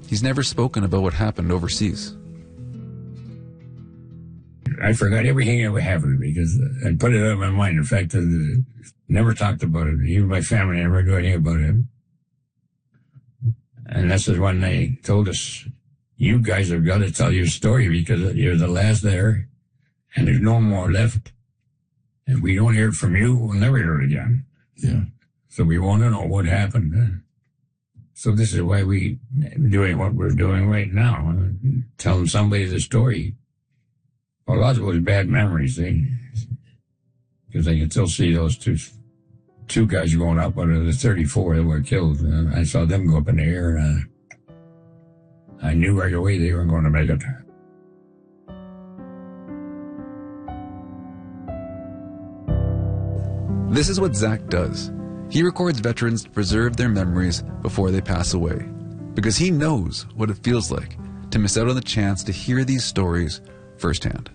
He's never spoken about what happened overseas. I forgot everything that happened because I put it out of my mind. In fact, I never talked about it. Even my family never knew anything about it. And this is when they told us, you guys have got to tell your story because you're the last there and there's no more left. And we don't hear from you, we'll never hear it again. Yeah. So we want to know what happened. So this is why we're doing what we're doing right now, telling somebody the story. Well, a lot of it was bad memories, because I can still see those two guys going up out of the 34 that were killed. I saw them go up in the air, and I knew right away they weren't going to make it. This is what Zach does. He records veterans to preserve their memories before they pass away, because he knows what it feels like to miss out on the chance to hear these stories firsthand.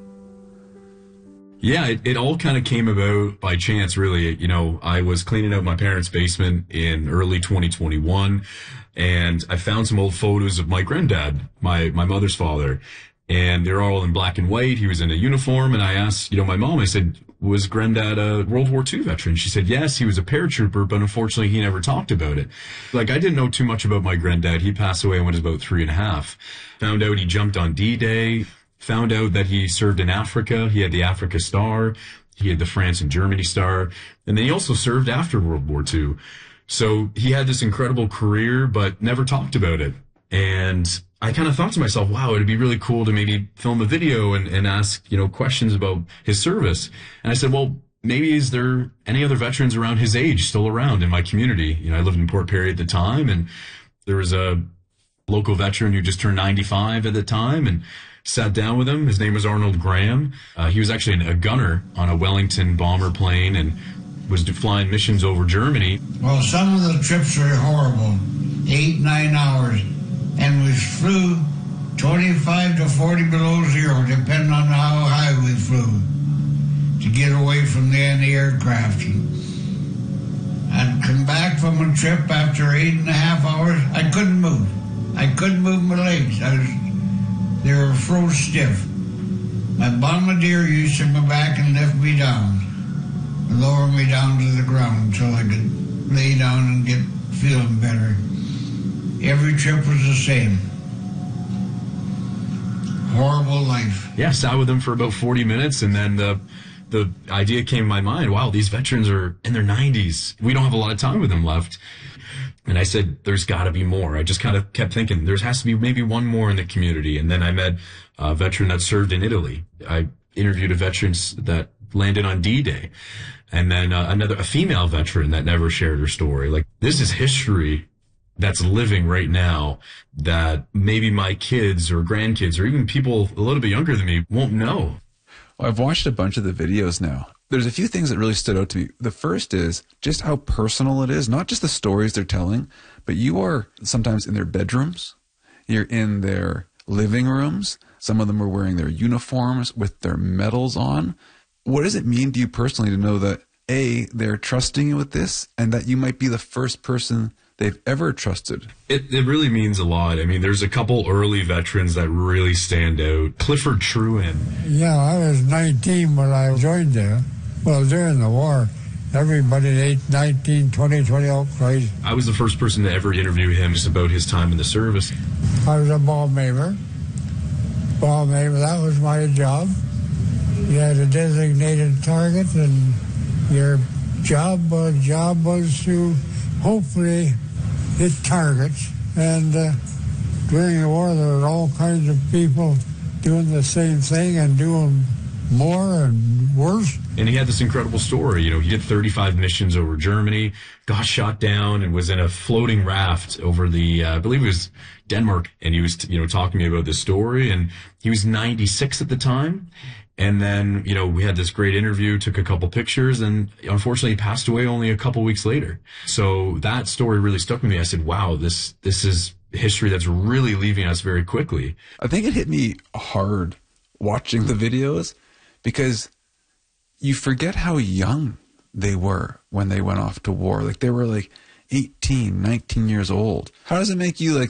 Yeah, it all kind of came about by chance, really. You know, I was cleaning out my parents' basement in early 2021, and I found some old photos of my granddad, my mother's father, and they're all in black and white. He was in a uniform, and I asked, my mom, I said, was Granddad a World War II veteran? She said, yes, he was a paratrooper, but unfortunately he never talked about it. I didn't know too much about my granddad. He passed away when he was about 3.5. Found out he jumped on D-Day. Found out that he served in Africa. He had the Africa Star. He had the France and Germany Star. And then he also served after World War II. So he had this incredible career, but never talked about it. And I kind of thought to myself, wow, it'd be really cool to maybe film a video and ask, questions about his service. And I said, well, maybe is there any other veterans around his age still around in my community? I lived in Port Perry at the time, and there was a local veteran who just turned 95 at the time, and sat down with him. His name was Arnold Graham. He was actually a gunner on a Wellington bomber plane and was flying missions over Germany. Well, some of the trips were horrible, 8-9 hours, and we flew 25 to 40 below zero, depending on how high we flew, to get away from the anti-aircraft. I'd come back from a trip after 8.5 hours. I couldn't move. I couldn't move my legs. They were froze stiff. My bombardier used to go back and lift me down, and lower me down to the ground until I could lay down and get feeling better. Every trip was the same. Horrible life. Yeah, sat with him for about 40 minutes, and then the idea came in my mind, wow, these veterans are in their 90s. We don't have a lot of time with them left. And I said, there's got to be more. I just kind of kept thinking, there has to be maybe one more in the community. And then I met a veteran that served in Italy. I interviewed a veteran that landed on D-Day. And then a female veteran that never shared her story. This is history that's living right now that maybe my kids or grandkids or even people a little bit younger than me won't know. Well, I've watched a bunch of the videos now. There's a few things that really stood out to me. The first is just how personal it is, not just the stories they're telling, but you are sometimes in their bedrooms. You're in their living rooms. Some of them are wearing their uniforms with their medals on. What does it mean to you personally to know that, A, they're trusting you with this, and that you might be the first person they've ever trusted? It really means a lot. I mean, there's a couple early veterans that really stand out. Clifford Trewin. Yeah, I was 19 when I joined there. Well, during the war, everybody 19, 20, 20 out crazy. I was the first person to ever interview him just about his time in the service. I was a bomb aimer. Bomb aimer, that was my job. You had a designated target, and your job was to hopefully hit targets. And during the war, there were all kinds of people doing the same thing and doing more and worse. And he had this incredible story. He did 35 missions over Germany, got shot down, and was in a floating raft over I believe it was Denmark. And he was, talking to me about this story. And he was 96 at the time. And then, we had this great interview, took a couple pictures, and unfortunately he passed away only a couple weeks later. So that story really stuck with me. I said, wow, this is history that's really leaving us very quickly. I think it hit me hard watching the videos because you forget how young they were when they went off to war. They were 18, 19 years old. How does it make you